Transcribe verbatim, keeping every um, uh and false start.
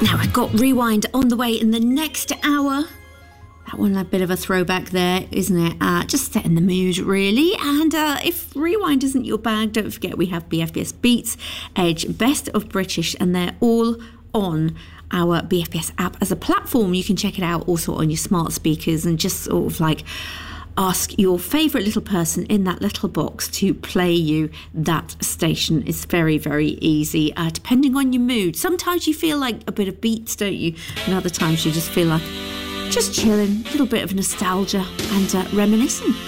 Now I've got Rewind on the way in the next hour. That one, a bit of a throwback there, isn't it? Uh, just setting the mood, really. And uh, if Rewind isn't your bag, don't forget we have B F B S Beats, Edge, Best of British, and they're all on our B F B S app as a platform. You can check it out also on your smart speakers and just sort of like ask your favourite little person in that little box to play you that station. It's very, very easy, uh, depending on your mood. Sometimes you feel like a bit of beats, don't you? And other times you just feel like just chilling, a little bit of nostalgia and uh, reminiscing.